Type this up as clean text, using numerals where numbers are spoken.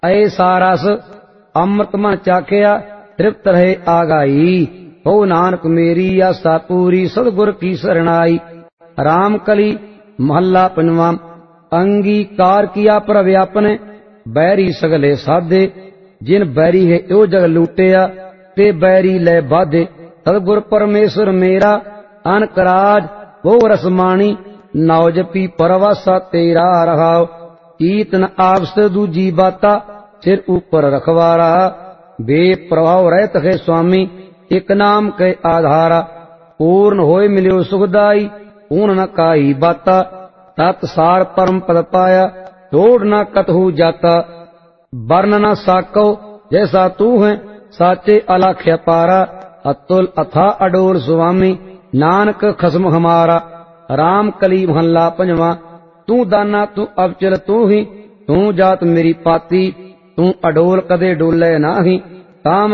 ऐसा रस अमृत मन चाखिया तृप्त रहे आगाई। हो नानक मेरी आसा पूरी सतगुर की शरणाई। राम कली महला पंजवा। अंगीकार किया प्रभ आपने बैरी सगले साधे। जिन बैरी है यो जग लूटिया ते बैरी ले बाधे। सतगुर परमेश्वर मेरा अनकराज वो रसमानी। नाव जपी परवासा तेरा रहाओ। ईतन आपस दूजी बाता सिर ऊपर रखवारा। बेप्रभाव रहत है स्वामी एक नाम के आधारा। पूर्ण होए मिल्यो सुखदाई पूर्ण न काई बाता। तत्सार परम पद पाया तोड़ न कतहु जाता। वर्ण न साको जैसा तू है साचे अलाख्य पारा। अतुल अथा अडोल स्वामी नानक खसम हमारा। राम कली महला पंजवा। तू दाना तू अवचल तू ही तू जात मेरी पाती। तू अडोल कदे डोले नाही। काम